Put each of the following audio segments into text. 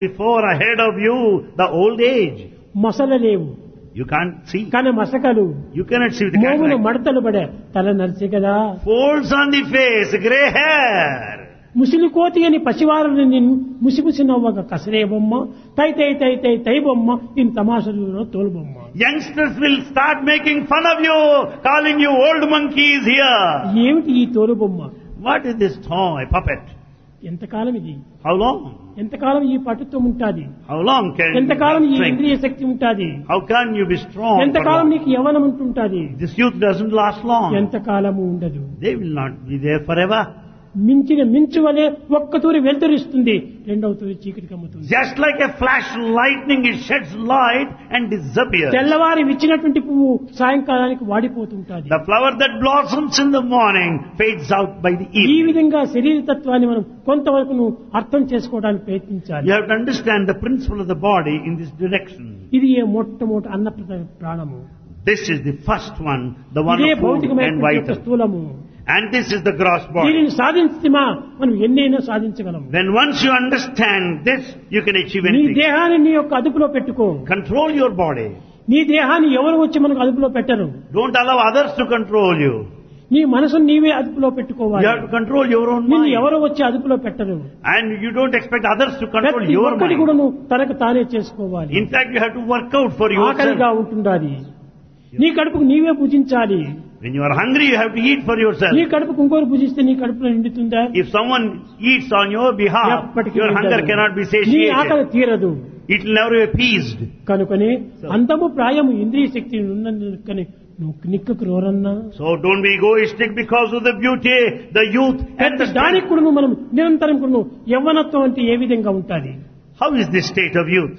before ahead of you the old age. మొసలలేవు You can't see. కానీ మసకలు You cannot see with the మోములు cataract. మడతలు పడే తల నరిసి కదా. Folds on the face, grey hair. ముసిలి కోతి అని పసివారుని నిన్ను ముసిముసి నవ్వక కసరే బొమ్మ తై తై తై తై తై బొమ్మ దీని తమాషలో తోలు బొమ్మ. Youngsters will start making fun of you, calling you old monkeys here. ఏమిటి ఈ తోలు బొమ్మ? What is this toy, puppet? ఎంతకాలం ఇది? How long? ఎంతకాలం ఈ పటుత్వం ఉంటాది? How long can you ఎంతకాలం ఈ have ఇంద్రియ strength? శక్తి ఉంటాది? How can you be strong for ఎంతకాలం long? నీకు యవ్వనం ఉంటుంటాది? This youth doesn't last long. ఎంతకాలము ఉండదు. They will not be there forever. మించిన మించు వలె ఒక్క తూరి వెలుతురిస్తుంది, రెండవ తూరి చీకటి కమ్ముతుంది. Just like a flash lightning, it sheds light and disappears. తెల్లవారి విచ్చినటువంటి పువ్వు సాయంకాలానికి వాడిపోతుంటాది. The flower that blossoms in the morning fades out by the ఈ evening. విధంగా శరీర తత్వాన్ని మనం కొంతవరకు అర్థం చేసుకోవడానికి ప్రయత్నించాలి. You have to understand the principle of the body in this direction. ఇది ఏ మొట్టమొదటి అన్న ప్రాణము. This is the first one, the one ఇదే of food and భౌతికమైనటువంటి యొక్క vital. స్థూలము. And this is the gross body. దీనిని సాధించమా మనం ఎన్నైనా సాధించగలం. Then once you understand this, you can achieve నీ anything. దేహాన్ని నీ యొక్క అదుపులో పెట్టుకో. Control your body. నీ దేహాన్ని ఎవరు వచ్చి మనకు అదుపులో పెట్టరు. Don't allow others to control you. నీ మనసును నీవే అదుపులో You పెట్టుకోవాలి. have to control your own నిన్ను mind. ఎవరు వచ్చి అదుపులో పెట్టరు. And you don't expect others to control ప్రతి your ఒక్కటి కూడా mind. నువ్వు తనకు తానే చేసుకోవాలి. In fact, you have to work out for ఆకలిగా yourself. ఉంటుండాలి. నీ కడుపుకు నీవే పూజించాలి. When you are hungry, you have to eat for yourself. నీ కడుపుకు ఇంకోరు పూజిస్తే నీ కడుపులో నిండుతుందా? If someone eats on your behalf, ఎప్పటికీ your hunger ఉండదు. cannot be నీ ఆకలి satiated. తీరదు. It will never be appeased. కనుకనే అందము ప్రాయము ఇంద్రియ శక్తి ఉన్నకని నువ్వు నిక్కకు రోరన్నా. So don't be egoistic because of the beauty, the youth and the దానికి strength. కూడా నువ్వు మనం నిరంతరం కూడా నువ్వు యవ్వనత్వం అంటే ఏ విధంగా ఉంటుంది? How is this state of youth?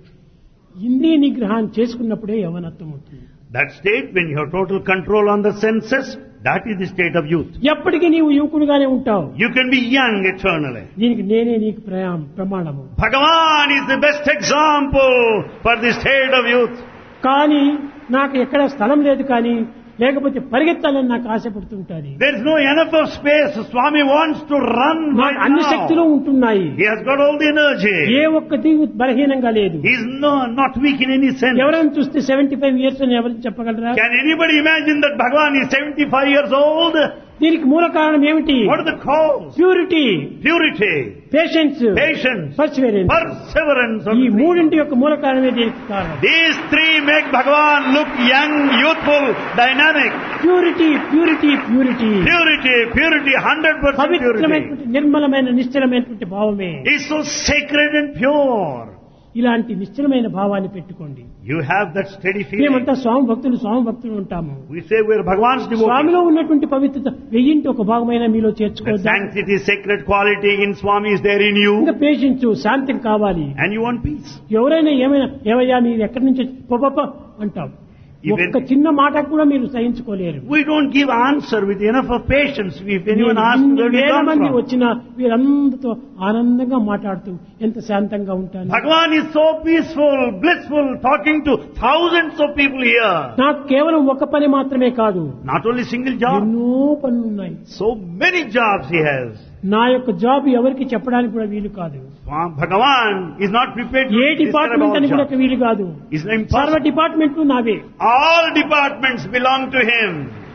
ఇంద్రియ నిగ్రహాన్ని చేసుకున్నప్పుడే యవ్వనత్వం అవుతుంది. That state when you have total control on the senses, that is the state of youth. ఎప్పటికీ నీవు యువకుడుగానే ఉంటావు. You can be young eternally. దీనికి నేనే నీకు ప్రమాణము. Bhagavan is the best example for the state of youth. కానీ నాకు ఎక్కడ స్థలం లేదు, కానీ లేకపోతే పరిగెత్తాలని నాకు ఆశపడుతుంటాది. There is no enough of space. Swami wants to run నాకు right అన్ని శక్తులు now. ఉంటున్నాయి. He has got all the energy. ఏ ఒక్కటి బలహీనంగా లేదు. He is not weak in any sense. ఎవరైనా చూస్తే 75 years అని ఎవరు చెప్పగలరా? Can anybody imagine that Bhagavan is 75 years old? దీనికి మూల కారణం ఏమిటి? What is the cause? Purity, Purity, patience, patience, Perseverance. perseverance. of ఈ the మూడింటి యొక్క మూల కారణమే దీనికి కారణం. These three make Bhagavan look young, youthful, dynamic. Purity, purity, purity. Purity, purity, 100% purity. పవిత్రమైనటువంటి నిర్మలమైన నిశ్చలమైనటువంటి భావమే. It's so sacred and pure. ఇలాంటి నిశ్చలమైన భావాన్ని పెట్టుకోండి. You have that steady మేమంతా feeling. స్వామి భక్తులు, స్వామి భక్తులు ఉంటాము. We say we're Bhagavan's devotees. స్వామిలో ఉన్నటువంటి పవిత్రత వెయ్యింటి ఒక భాగమైన మీలో The చేర్చుకోవద్దా? sanctity, sacred quality in Swami is there in you. ఇంకా పేషెన్స్, శాంతం కావాలి. And you want peace. ఎవరైనా ఏమైనా ఏవయ్యా మీరు ఎక్కడి నుంచి పప అంటాం. Even- ఒక్క చిన్న మాట కూడా మీరు సహించుకోలేరు. We don't give answer with enough of patience. If anyone asks ఇన్ని where we వేల come మంది from. వచ్చినా వీరందరితో ఆనందంగా మాట్లాడుతూ ఎంత శాంతంగా ఉంటాను. Bhagavan is so peaceful, blissful, talking to thousands of people here. నాకు కేవలం ఒక పని మాత్రమే కాదు, Not only single job, ఎన్నో పనులు ఉన్నాయి. so many jobs he has. నా యొక్క జాబ్ ఎవరికి చెప్పడానికి కూడా వీలు కాదు. Bhagavan is not prepared to A describe department అని all కూడా jobs. వీలు కాదు. It's సర్వ impossible. డిపార్ట్మెంట్లు నావే. All departments belong to him.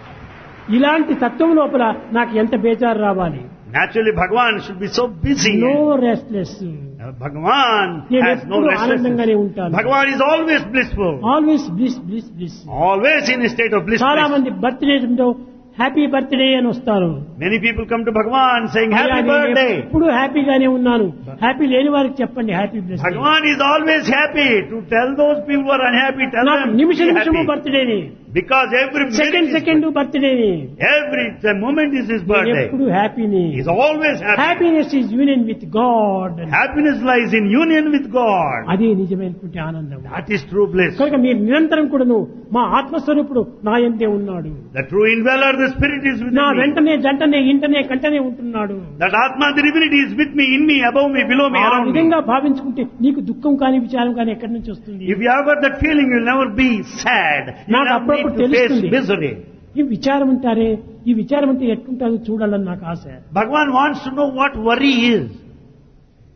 ఇలాంటి తత్వం లోపల నాకు ఎంత బేజారు రావాలి. Naturally, Bhagavan should be so busy. No restless. Bhagavan నేను has no ఎప్పుడూ ఆనందంగానే restlessness. ఉంటాను. Bhagavan is always blissful. Always bliss bliss bliss. Always in a state of bliss. చాలా మంది బర్త్డే హ్యాపీ బర్త్డే అని వస్తారు. Many people come to Bhagavan saying happy అయ్యా, నేను birthday. ఎప్పుడు హ్యాపీగానే ఉన్నాను. హ్యాపీ లేని వారికి చెప్పండి happy bless. Bhagavan is always happy. To tell those people who are unhappy, tell నాకు them నిమిష be నిమిషము happy. బర్త్డేని, Because every second minute second బర్త్డేని, the moment is his birthday. ఎప్పుడు హ్యాపీని. He is always happy. Happiness is union with God. Happiness lies in union with God. అదే నిజమైనటువంటి ఆనందం. That is true bliss. కనుక మీరు నిరంతరం కూడాను మా ఆత్మస్వరూపుడు నా యందే ఉన్నాడు. The true indweller, the spirit is within నా me. వెంటనే జంటనే ఇంటనే కంటనే ఉంటున్నాడు. That Atma, the divinity is with me, in me, above me, below me, ఆ around me. విధంగా భావించుకుంటే నీకు దుఃఖం కానీ విచారం కానీ ఎక్కడి నుంచి వస్తుంది? If you have got that feeling, you'll never be sad. You'll నాకు never అప్పుడప్పుడు need to face తెలుస్తుంది. misery. ఈ విచారం అంటారే, ఈ విచారం అంటే ఎట్లుంటుందో చూడాలని నాకు ఆశ. Bhagavan wants to know what worry is.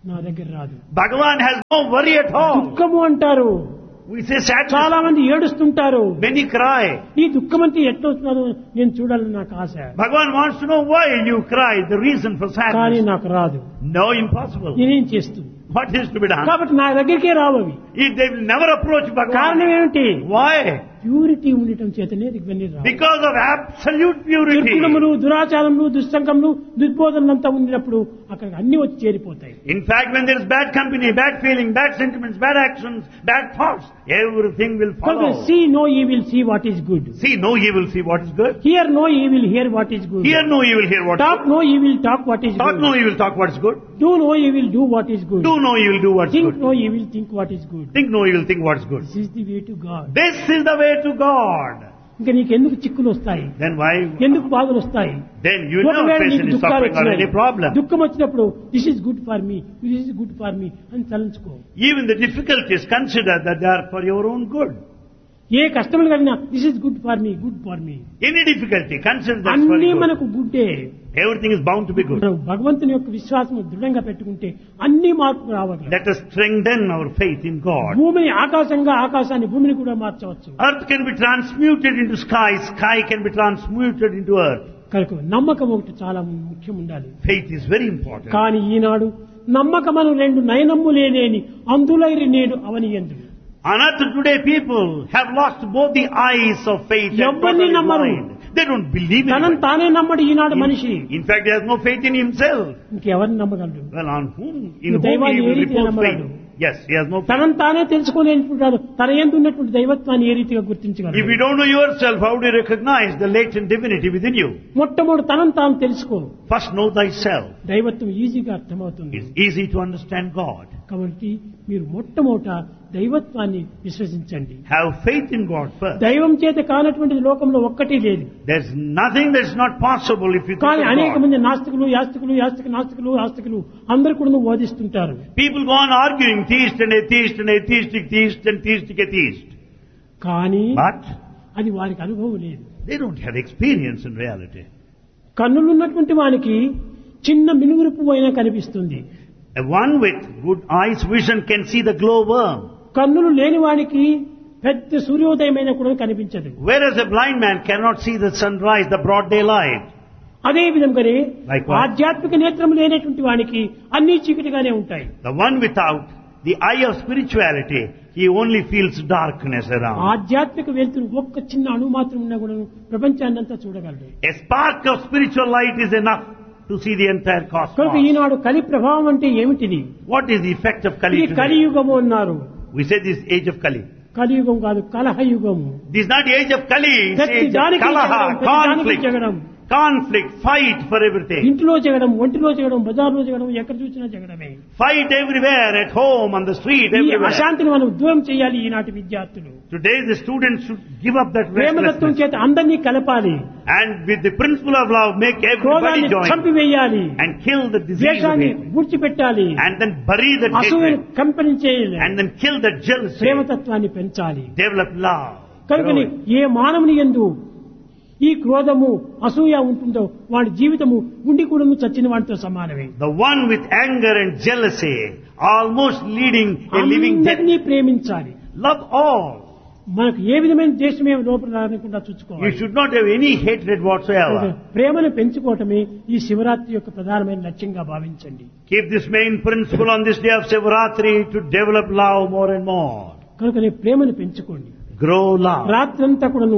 నా దగ్గర రాదు. Bhagavan has no worry at all. దుఃఖము అంటారు. We say sadness. చాలా మంది ఏడుస్తుంటారు. Many cry. ఈ దుఃఖం అంటే ఎట్లా వస్తుందో నేను చూడాలని నాకు ఆశ. Bhagavan wants to know why you cry, the reason for కానీ sadness. నాకు రాదు. No, impossible. నేనేం చేస్తుంది? What is to be done? కాబట్టి నా దగ్గరికే రావు అవి. They will never approach కారణం Bhagavan. ఏమిటి? Why? ప్యూరిటీ ఉండటం చేతనే ఇవన్నీ రావు. Because of absolute purity. దుర్గుణములు, దురాచారములు, దుస్సంగములు, దుర్బోధనలంతా ఉండినప్పుడు అక్కడికి అన్ని వచ్చి చేరిపోతాయి. In fact, when there is bad company, bad feeling, bad sentiments, bad actions, bad thoughts, everything will follow. See no evil, see what is good. See no evil, see what is good. Hear no evil, hear what is good. Hear no evil, hear what is Talk good. no evil, talk what is Talk good. no evil, talk what is good. Do no evil, do what is good. Do no evil, do what is Think good. no evil, think what is good. Think no evil, think what is good. This is the way to God. This is the way to God. ఇంకా నీకు ఎందుకు చిక్కులు వస్తాయి? Then why? ఎందుకు బాధలు వస్తాయి? Then you never ఒకవేళ face నీకు any దుఃఖాలు suffering or వచ్చినాయి. any problem. దుఃఖం వచ్చినప్పుడు this is good for me, this is good for me అని తలంచుకో. Even the difficulties, consider that they are for your own good. ఏ కష్టములు కలిగినా this is good for me, good for me. Any difficulty, consider that for అన్ని your good. మనకు గుడ్డే. Everything is bound to be good. మనం భగవంతుని యొక్క విశ్వాసం దృఢంగా పెట్టుకుంటే అన్ని మార్పులు రావాలి. Let us strengthen our faith in God. భూమిని ఆకాశంగా, ఆకాశాన్ని భూమిని కూడా మార్చవచ్చు. Earth can be transmuted into sky, sky can be transmuted into earth. కనుక నమ్మకం ఒకటి చాలా ముఖ్యం ఉండాలి. Faith is very important. కానీ ఈనాడు నమ్మకమను రెండు నయనమ్ములేనేని అందులైరి నేడు అవనియందు. On earth today people have lost both the eyes of faith and ఎవ్వరిని totally నమ్మరు. blind. They don't believe in తనను it. తానే నమ్మడు ఈనాడు మనిషి. In fact, he has no faith in himself. ఇంకెవరిని నమ్మగలడు? Well, on whom? ఈ In whom దైవాన్ని he A will రీతిగా repose నమ్మగలడు? faith? Yes, he has no faith. తనను తానే తెలుసుకోలేనుకుంటాడు. తన యందు ఉన్నటువంటి దైవత్వాన్ని ఏ రీతిగా If గుర్తించగలడు? you don't know yourself, how do you recognize the latent divinity within you? మొట్టమొదటి తనను తాను తెలుసుకో. First know thyself. దైవత్వం ఈజీగా అర్థమవుతుంది. It's easy to understand God. కాబట్టి మీరు మొట్టమొదట దైవత్వాన్ని విశ్వసించండి. Have faith in God first. దైవం చేత కానటువంటిది లోకంలో ఒక్కటి లేదు. There's nothing that's not possible if you కానీ think అనేక of God. మంది నాస్తికులు, ఆస్తికులు అందరు కూడా వాదిస్తుంటారు. People go on arguing, theist and atheist and atheistic theist and theistic atheist. కానీ But అది వారికి అనుభవం లేదు. they don't have experience in reality. కన్నులున్నటువంటి వానికి చిన్న మినుగురు పువ్వు అయినా కనిపిస్తుంది. One with good eyes vision can see the glowworm. కన్నులు లేని వానికి పెద్ద సూర్యోదయమైన కూడా కనిపించదు. Whereas a blind man cannot see the sunrise, the broad daylight. అదే విధంగానే Likewise. ఆధ్యాత్మిక నేత్రం లేనటువంటి వానికి అన్ని చీకటిగానే ఉంటాయి. The one without the eye of spirituality, he only feels darkness around. ఆధ్యాత్మిక వెలుతురు ఒక్క చిన్న అణు మాత్రం ఉన్నా కూడా ప్రపంచాన్ని అంతా చూడగలడు. A spark of spiritual light is enough to see the entire కనుక cosmos. ఈనాడు కలి ప్రభావం అంటే ఏమిటిది? What is the effect of Kali ఇది today? కలియుగము అన్నారు. We say this age of Kali. కలియుగం కాదు, కలహయుగము. This is not the age of Kali, it's the ప్రతి age of దానికి Kalaha, జగడం, ప్రతి దానికి conflict. Jagadam. Conflict, fight for everything. ఇంటిలో జగడం, ఒంటిలో జగడం, బజార్లో జగడం, ఎక్కడ చూసినా జగడమే. Fight everywhere, at home, on the street, ఈ everywhere. అశాంతిని మనం దూరం చేయాలి ఈనాటి విద్యార్థులు. Today the students should give up that ప్రేమతత్వం restlessness. చేత అందరినీ కలపాలి. And with the principle of love, make everybody క్రోధాన్ని join. చంపివేయాలి. And kill the disease of ద్వేషాన్ని hate. విడిచిపెట్టాలి. And then bury that అసూయను hatred. కంపనించేయాలి. And then kill that jealousy. ప్రేమతత్వాన్ని పెంచాలి. Develop love. కనుకని Grow. ఏ మానవుని యందు ఈ క్రోధము, అసూయ ఉంటుందో వాడి జీవితము గుండి కూడను చచ్చిన వాడితో సమానమే. The one with anger and jealousy, almost leading a living death. అందరినీ ప్రేమించాలి. Love all. మనకు ఏ విధమైన ద్వేషమే లోపల రాకుండా You చూసుకోవాలి. should not have any hatred whatsoever. ప్రేమను పెంచుకోవటమే ఈ శివరాత్రి యొక్క ప్రధానమైన లక్ష్యంగా భావించండి. Keep this main principle on this day of Shivaratri to develop love more and more. కనుక ప్రేమను పెంచుకోండి. Grow love. రాత్రంతా కూడాను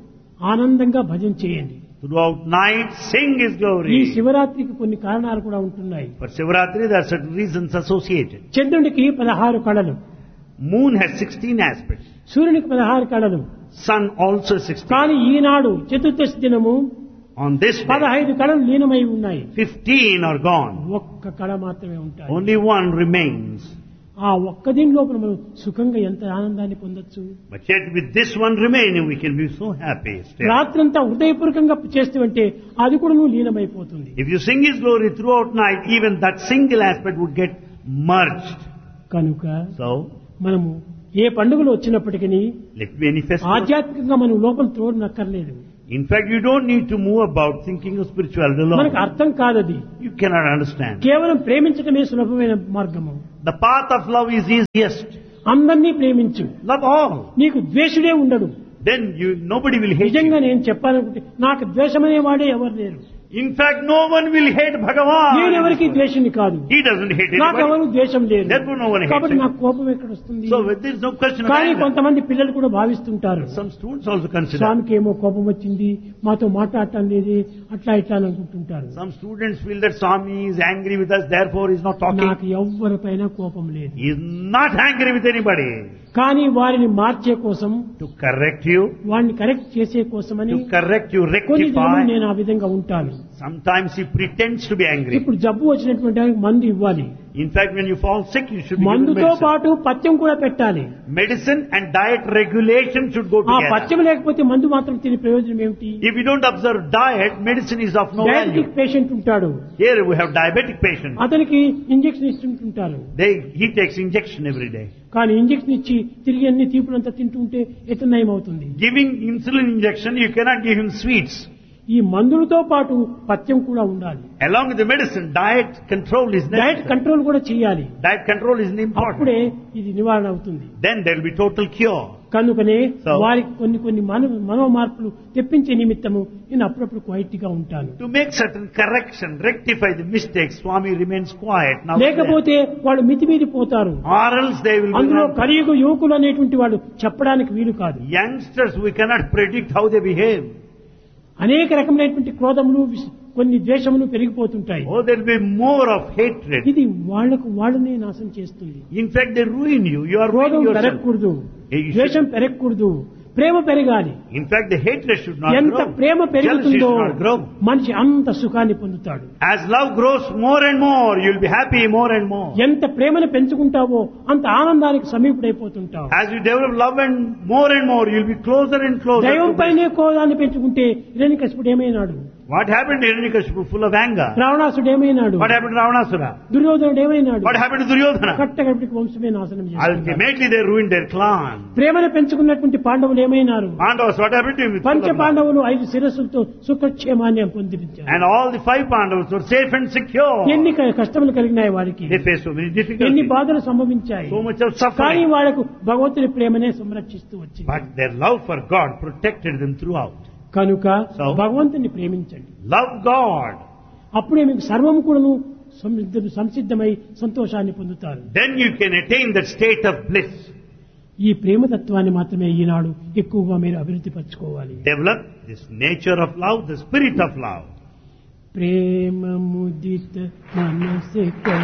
ఆనందంగా భజన చేయండి. Throughout night, sing His ఈ glory. శివరాత్రికి కొన్ని కారణాలు కూడా ఉంటున్నాయి. For Shivaratri, there are certain reasons associated. చంద్రుడికి 16 కళలు, Moon has 16 aspects. సూర్యునికి 16 కళలు. Sun also 16. కానీ ఈనాడు చతుర్దశి దినము On this day, 15 కళలు లీనమై ఉన్నాయి. 15 are gone. ఒక్క కళ మాత్రమే ఉంటాయి. Only one remains. ఆ ఒక్క దీని లోపల మనం సుఖంగా ఎంత ఆనందాన్ని పొందొచ్చు. But yet with this one remaining, we can be so happy still. రాత్రంతా హృదయపూర్వకంగా చేస్తుంటే అది కూడా నువ్వు లీనమైపోతుంది. If you sing His glory throughout night, even that single aspect would get merged. కనుక So, మనము ఏ పండుగలు వచ్చినప్పటికీ let me any festival. ఆధ్యాత్మికంగా మనం లోపల తోడనక్కర్లేదు. In fact, you don't need to move about thinking of spirituality alone. మనకు అర్థం కాదది. You cannot understand. కేవలం ప్రేమించడమే సులభమైన మార్గము. The path of love is easiest. అందరినీ ప్రేమించు. Love all. నీకు ద్వేషుడే ఉండడు. Then nobody will hate నిజంగా you. నేను చెప్పాలనుకుంటే నాకు ద్వేషమనే వాడే ఎవరు లేరు. In fact, no one will hate Bhagavan. నేను ఎవరికి ద్వేషుని కాదు. He doesn't hate నాకు ఎవరు anybody. ద్వేషం లేదు. Therefore no one hates కాబట్టి him. నాకు కోపం ఎక్కడ వస్తుంది? So there is no question of కానీ anger. కొంతమంది పిల్లలు కూడా భావిస్తుంటారు, Some students also consider. స్వామికి ఏమో కోపం వచ్చింది, మాతో మాట్లాడటం లేదు, అట్లా ఇట్లా అని అనుకుంటుంటారు. Some students feel that Swami is angry with us, therefore he is not talking. నాకు ఎవ్వరిపైన కోపం లేదు. He is not angry with anybody. కానీ వారిని మార్చే కోసం, To correct you, వారిని కరెక్ట్ చేసే కోసమని to correct you, కొన్ని దినములు rectify. నేను ఆ విధంగా ఉంటాను. Sometimes he pretends to be angry. ఇప్పుడు జబ్బు వచ్చినటువంటి వారికి మందు ఇవ్వాలి. In fact, when you fall sick, you should be given మందుతో medicine. పాటు పథ్యం కూడా పెట్టాలి. Medicine and diet regulation should go ఆ together. పథ్యం లేకపోతే మందు మాత్రం తినే ప్రయోజనం ఏమిటి? If you don't observe diet, medicine is of no value. Diabetic patient ఉంటాడు, Here we have diabetic patient. అతనికి ఇంజెక్షన్ ఇస్తుంటారు. He takes injection every day. కానీ ఇంజెక్షన్ ఇచ్చి తిరిగి అన్ని తీపులంతా తింటుంటే ఎట్లా నయం అవుతుంది? Giving insulin injection, you cannot give him sweets. ఈ మందులతో పాటు పథ్యం కూడా ఉండాలి. Along with the medicine, diet control is diet necessary. Control కూడా చేయాలి. Diet control is important. అప్పుడే ఇది నివారణ అవుతుంది. Then there will be total cure. కనుకనే So- వారికి కొన్ని మనో మార్పులు తెప్పించే నిమిత్తము నేను అప్పుడప్పుడు క్వైట్ గా ఉంటాను. To make certain correction, rectify the mistakes, Swami remains quiet. Now లేకపోతే వాళ్ళు మితిమీరి పోతారు. or else they will అందులో be కలియుగ యువకులు అనేటువంటి వాళ్ళు చెప్పడానికి వీలు కాదు. youngsters. We cannot predict how they behave. అనేక రకమైనటువంటి క్రోధములు, కొన్ని ద్వేషములు పెరిగిపోతుంటాయి. Oh, there will be more of hatred. ఇది వాళ్ళనే నాశనం చేస్తుంది. In fact, they ruin you. You are క్రోధం ruining yourself. పెరగకూడదు, You should- ద్వేషం పెరగకూడదు, ప్రేమ పెరగాలి. In fact, the hatred should not ఎంత grow. ప్రేమ Jealousy పెరుగుతుందో should not grow. మనిషి అంత సుఖాన్ని పొందుతాడు. As love grows more and more, you will be happy more and more. ఎంత ప్రేమను పెంచుకుంటావో అంత ఆనందానికి సమీపుడైపోతుంటావు. As you develop love and more, you will be closer and closer. దైవం to పైనే క్రోధాన్ని పెంచుకుంటే హిరణ్యకశిపుడు ఏమైనాడు? What happened to Hiranyakashipu? Full of anger. రావణాసుడు ఏమైనాడు? What happened to Ravanasura? దుర్యోధనుడు ఏమైనాడు? What happened to Duryodhana? కట్టగడికి వంశమే నాశనం చేశాడు. Ultimately, they ruined their clan. ప్రేమను పెంచుకున్నటువంటి పాండవులు ఏమైనారు? Pandavas, what happened to him? With పంచ full of love? పాండవులు 5 శిరస్సులతో సుఖక్షేమాన్ని పొందించారు. And all the 5 Pandavas were safe and secure. ఎన్ని కష్టములు కలిగినాయి వారికి, They faced so many ఎన్ని difficulties, బాధలు సంభవించాయి. so much of కానీ suffering. వాళ్లకు భగవంతుని ప్రేమనే సంరక్షిస్తూ వచ్చింది. But their love for God protected them throughout. కనుక So- భగవంతుని ప్రేమించండి. Love God. అప్పుడే మీకు సర్వము కూడాను సంసిద్ధమై సంతోషాన్ని పొందుతారు. Then you can attain that state of bliss. ఈ ప్రేమతత్వాన్ని మాత్రమే ఈనాడు ఎక్కువగా మీరు అభివృద్ధి పరచుకోవాలి. Develop this nature of love, the spirit of love. ప్రేమ ముదిత మనసే